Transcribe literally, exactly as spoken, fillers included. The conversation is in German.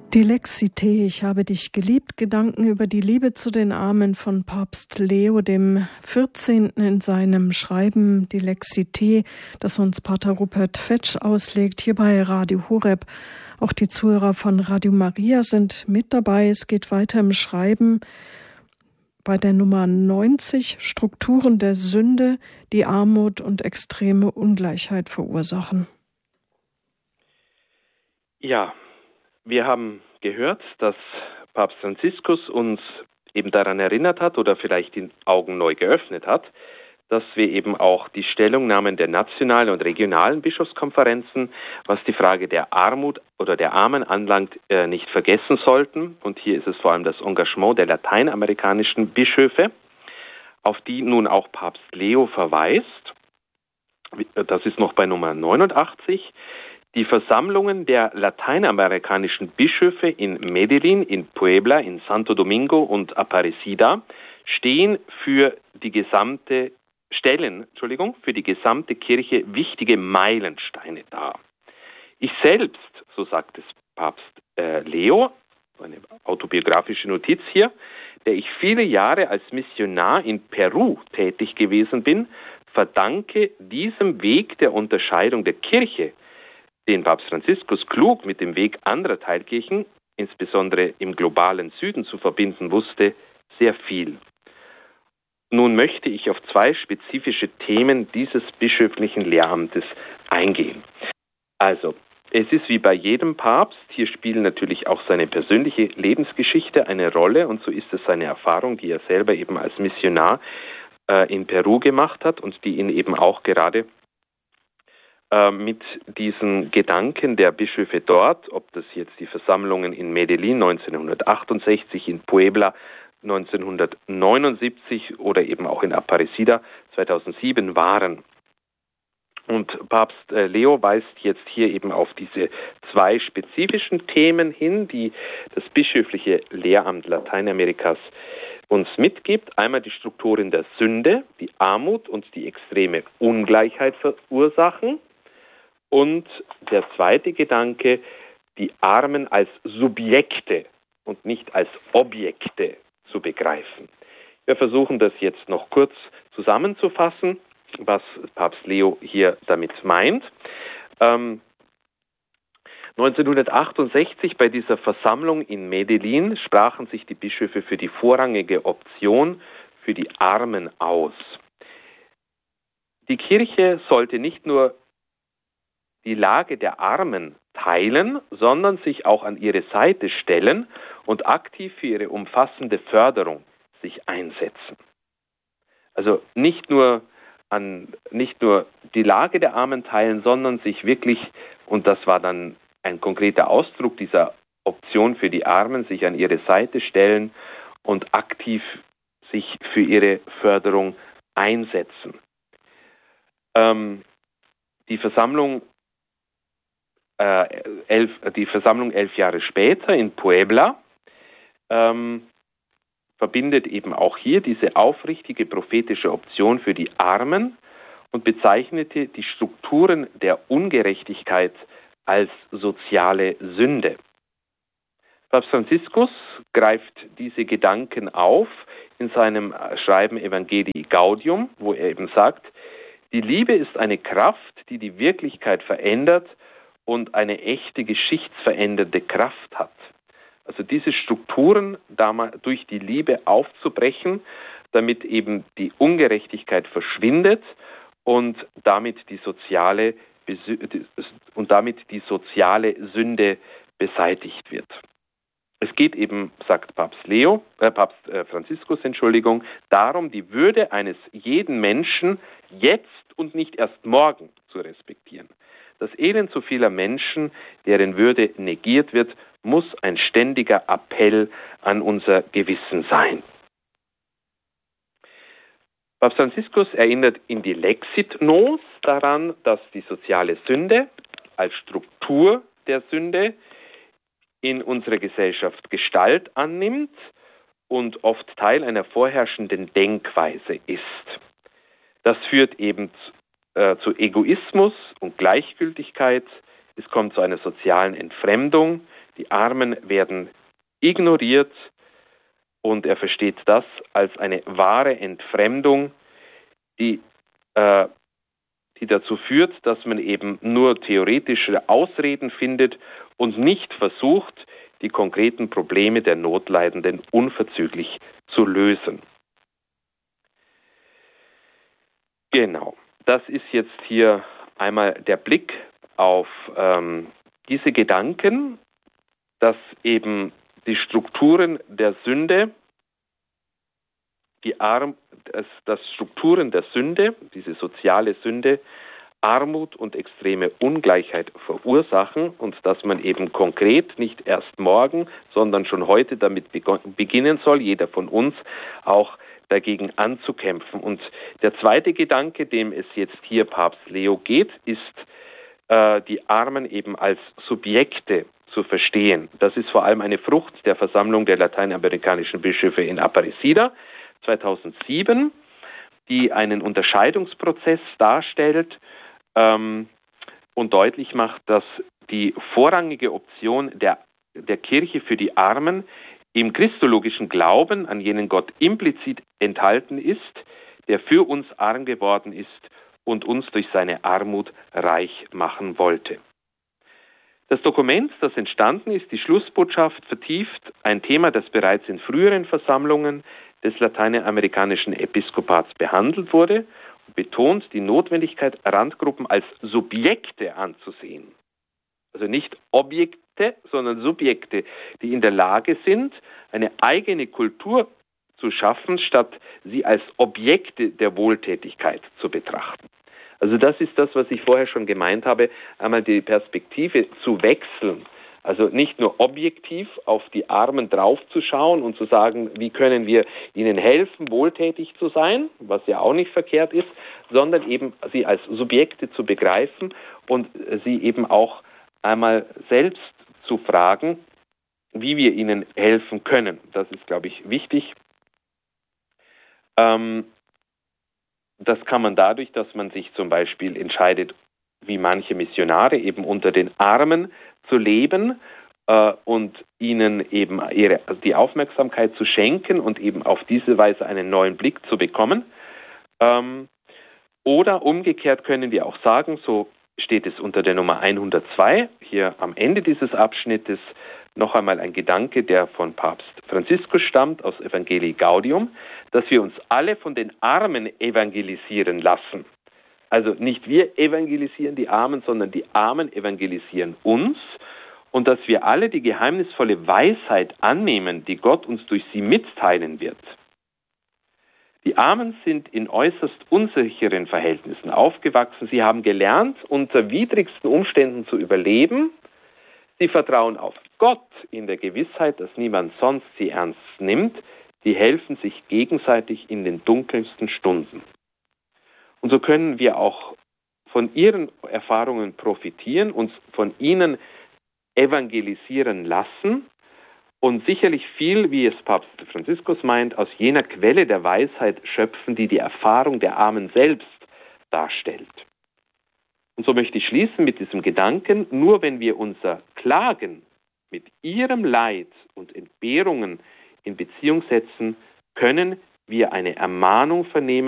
Dilexité, ich habe dich geliebt, Gedanken über die Liebe zu den Armen von Papst Leo dem vierzehnten in seinem Schreiben Dilexité, das uns Pater Rupert Fetsch auslegt, hier bei Radio Horeb. Auch die Zuhörer von Radio Maria sind mit dabei. Es geht weiter im Schreiben bei der Nummer neunzig, Strukturen der Sünde, die Armut und extreme Ungleichheit verursachen. Ja, wir haben gehört, dass Papst Franziskus uns eben daran erinnert hat oder vielleicht die Augen neu geöffnet hat, dass wir eben auch die Stellungnahmen der nationalen und regionalen Bischofskonferenzen, was die Frage der Armut oder der Armen anlangt, nicht vergessen sollten. Und hier ist es vor allem das Engagement der lateinamerikanischen Bischöfe, auf die nun auch Papst Leo verweist. Das ist noch bei Nummer neunundachtzig. Die Versammlungen der lateinamerikanischen Bischöfe in Medellin, in Puebla, in Santo Domingo und Aparecida stehen für die gesamte stellen, Entschuldigung, für die gesamte Kirche wichtige Meilensteine dar. Ich selbst, so sagt es Papst äh, Leo, eine autobiografische Notiz hier, der ich viele Jahre als Missionar in Peru tätig gewesen bin, verdanke diesem Weg der Unterscheidung der Kirche, den Papst Franziskus klug mit dem Weg anderer Teilkirchen, insbesondere im globalen Süden, zu verbinden wusste, sehr viel. Nun möchte ich auf zwei spezifische Themen dieses bischöflichen Lehramtes eingehen. Also, es ist wie bei jedem Papst, hier spielt natürlich auch seine persönliche Lebensgeschichte eine Rolle und so ist es seine Erfahrung, die er selber eben als Missionar äh, in Peru gemacht hat und die ihn eben auch gerade mit diesen Gedanken der Bischöfe dort, ob das jetzt die Versammlungen in Medellin neunzehnhundertachtundsechzig, in Puebla neunzehnhundertneunundsiebzig oder eben auch in Aparecida zweitausendsieben waren. Und Papst Leo weist jetzt hier eben auf diese zwei spezifischen Themen hin, die das bischöfliche Lehramt Lateinamerikas uns mitgibt. Einmal die Strukturen der Sünde, die Armut und die extreme Ungleichheit verursachen. Und der zweite Gedanke, die Armen als Subjekte und nicht als Objekte zu begreifen. Wir versuchen das jetzt noch kurz zusammenzufassen, was Papst Leo hier damit meint. Ähm, neunzehnhundertachtundsechzig bei dieser Versammlung in Medellin sprachen sich die Bischöfe für die vorrangige Option für die Armen aus. Die Kirche sollte nicht nur die Lage der Armen teilen, sondern sich auch an ihre Seite stellen und aktiv für ihre umfassende Förderung sich einsetzen. Also nicht nur an, nicht nur die Lage der Armen teilen, sondern sich wirklich, und das war dann ein konkreter Ausdruck dieser Option für die Armen, sich an ihre Seite stellen und aktiv sich für ihre Förderung einsetzen. Ähm, die Versammlung Äh, elf, die Versammlung elf Jahre später in Puebla ähm, verbindet eben auch hier diese aufrichtige prophetische Option für die Armen und bezeichnete die Strukturen der Ungerechtigkeit als soziale Sünde. Papst Franziskus greift diese Gedanken auf in seinem Schreiben Evangelii Gaudium, wo er eben sagt, die Liebe ist eine Kraft, die die Wirklichkeit verändert und eine echte geschichtsverändernde Kraft hat. Also diese Strukturen durch die Liebe aufzubrechen, damit eben die Ungerechtigkeit verschwindet und damit die soziale und damit die soziale Sünde beseitigt wird. Es geht eben, sagt Papst Leo, äh, Papst äh, Franziskus, Entschuldigung, darum, die Würde eines jeden Menschen jetzt und nicht erst morgen zu respektieren. Das Elend so vieler Menschen, deren Würde negiert wird, muss ein ständiger Appell an unser Gewissen sein. Papst Franziskus erinnert in die Lexit Nos daran, dass die soziale Sünde als Struktur der Sünde in unserer Gesellschaft Gestalt annimmt und oft Teil einer vorherrschenden Denkweise ist. Das führt eben äh, zu Egoismus und Gleichgültigkeit. Es kommt zu einer sozialen Entfremdung. Die Armen werden ignoriert und er versteht das als eine wahre Entfremdung, die, äh, die dazu führt, dass man eben nur theoretische Ausreden findet und nicht versucht, die konkreten Probleme der Notleidenden unverzüglich zu lösen. Genau, das ist jetzt hier einmal der Blick auf ähm, diese Gedanken, dass eben die Strukturen der Sünde, die Arm, dass, dass Strukturen der Sünde, diese soziale Sünde, Armut und extreme Ungleichheit verursachen und dass man eben konkret nicht erst morgen, sondern schon heute damit beginnen soll, jeder von uns auch dagegen anzukämpfen. Und der zweite Gedanke, dem es jetzt hier Papst Leo geht, ist, äh, die Armen eben als Subjekte zu verstehen. Das ist vor allem eine Frucht der Versammlung der lateinamerikanischen Bischöfe in Aparecida zweitausendsieben, die einen Unterscheidungsprozess darstellt ähm, und deutlich macht, dass die vorrangige Option der, der Kirche für die Armen im christologischen Glauben an jenen Gott implizit enthalten ist, der für uns arm geworden ist und uns durch seine Armut reich machen wollte. Das Dokument, das entstanden ist, die Schlussbotschaft, vertieft ein Thema, das bereits in früheren Versammlungen des lateinamerikanischen Episkopats behandelt wurde und betont die Notwendigkeit, Randgruppen als Subjekte anzusehen. Also nicht Objekte, sondern Subjekte, die in der Lage sind, eine eigene Kultur zu schaffen, statt sie als Objekte der Wohltätigkeit zu betrachten. Also das ist das, was ich vorher schon gemeint habe, einmal die Perspektive zu wechseln. Also nicht nur objektiv auf die Armen draufzuschauen und zu sagen, wie können wir ihnen helfen, wohltätig zu sein, was ja auch nicht verkehrt ist, sondern eben sie als Subjekte zu begreifen und sie eben auch einmal selbst zu fragen, wie wir ihnen helfen können. Das ist, glaube ich, wichtig. Ähm, Das kann man dadurch, dass man sich zum Beispiel entscheidet, wie manche Missionare eben unter den Armen zu leben äh, und ihnen eben ihre, also die Aufmerksamkeit zu schenken und eben auf diese Weise einen neuen Blick zu bekommen. Ähm, oder umgekehrt können wir auch sagen, so steht es unter der Nummer hundertzwei, hier am Ende dieses Abschnittes, noch einmal ein Gedanke, der von Papst Franziskus stammt, aus Evangelii Gaudium, dass wir uns alle von den Armen evangelisieren lassen. Also nicht wir evangelisieren die Armen, sondern die Armen evangelisieren uns und dass wir alle die geheimnisvolle Weisheit annehmen, die Gott uns durch sie mitteilen wird. Die Armen sind in äußerst unsicheren Verhältnissen aufgewachsen. Sie haben gelernt, unter widrigsten Umständen zu überleben. Sie vertrauen auf Gott in der Gewissheit, dass niemand sonst sie ernst nimmt. Die helfen sich gegenseitig in den dunkelsten Stunden. Und so können wir auch von ihren Erfahrungen profitieren, uns von ihnen evangelisieren lassen und sicherlich viel, wie es Papst Franziskus meint, aus jener Quelle der Weisheit schöpfen, die die Erfahrung der Armen selbst darstellt. Und so möchte ich schließen mit diesem Gedanken, nur wenn wir unser Klagen mit ihrem Leid und Entbehrungen in Beziehung setzen, können wir eine Ermahnung vernehmen,